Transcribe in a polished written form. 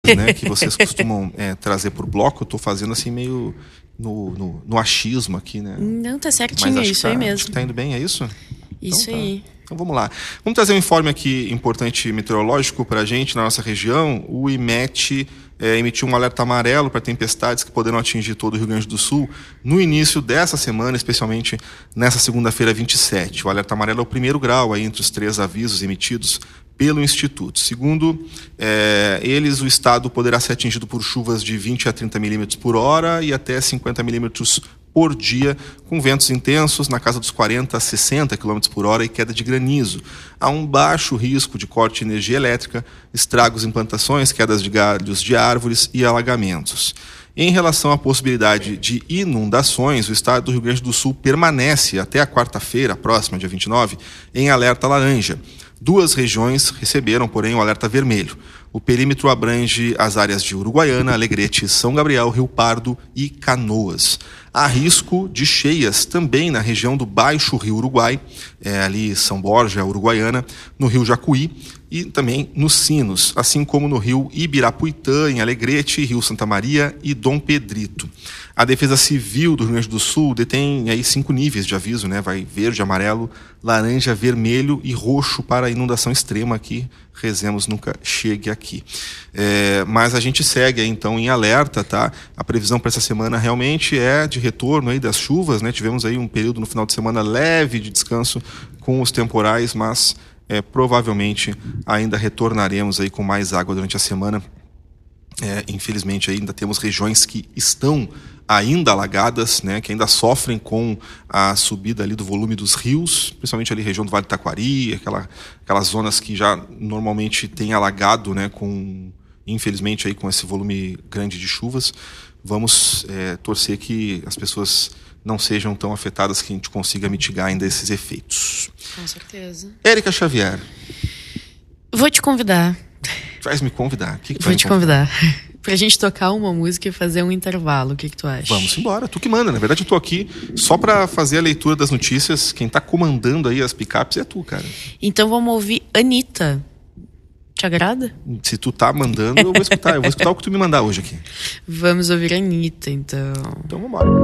né, que vocês costumam trazer por bloco, eu tô fazendo assim meio no achismo aqui, né? Não, tá certinho, é isso aí mesmo. Acho que tá indo bem, é isso? Isso então, aí. Então vamos lá. Vamos trazer um informe aqui importante meteorológico para a gente na nossa região. O IMET emitiu um alerta amarelo para tempestades que poderão atingir todo o Rio Grande do Sul no início dessa semana, especialmente nessa segunda-feira 27. O alerta amarelo é o primeiro grau aí entre os 3 avisos emitidos pelo Instituto. Segundo eles, o estado poderá ser atingido por chuvas de 20 a 30 milímetros por hora e até 50 milímetros por dia, com ventos intensos na casa dos 40 a 60 km por hora e queda de granizo. Há um baixo risco de corte de energia elétrica, estragos em plantações, quedas de galhos de árvores e alagamentos. Em relação à possibilidade de inundações, o estado do Rio Grande do Sul permanece até a quarta-feira, próxima, dia 29, em alerta laranja. 2 regiões receberam, porém, o alerta vermelho. O perímetro abrange as áreas de Uruguaiana, Alegrete, São Gabriel, Rio Pardo e Canoas. Há risco de cheias também na região do Baixo Rio Uruguai, ali São Borja, Uruguaiana, no Rio Jacuí e também nos Sinos, assim como no Rio Ibirapuitã, em Alegrete, Rio Santa Maria e Dom Pedrito. A Defesa Civil do Rio Grande do Sul detém aí 5 níveis de aviso, né? Vai verde, amarelo, laranja, vermelho e roxo para inundação extrema que rezemos nunca chegue aqui. Mas a gente segue aí, então em alerta, tá? A previsão para essa semana realmente é de retorno aí das chuvas, né? Tivemos aí um período no final de semana leve de descanso com os temporais, mas provavelmente ainda retornaremos aí com mais água durante a semana. Infelizmente ainda temos regiões que estão ainda alagadas, né, que ainda sofrem com a subida ali do volume dos rios, principalmente ali região do Vale do Taquari, aquelas zonas que já normalmente tem alagado, né, infelizmente aí com esse volume grande de chuvas. Vamos torcer que as pessoas não sejam tão afetadas, que a gente consiga mitigar ainda esses efeitos. Com certeza. Érica Xavier. Vou te convidar. Vais me convidar. Vou te convidar. Pra gente tocar uma música e fazer um intervalo. O que tu acha? Vamos embora. Tu que manda. Na verdade, eu tô aqui só pra fazer a leitura das notícias. Quem tá comandando aí as picapes é tu, cara. Então vamos ouvir Anitta. Te agrada? Se tu tá mandando, eu vou escutar. Eu vou escutar o que tu me mandar hoje aqui. Vamos ouvir Anitta, então. Então vamos embora.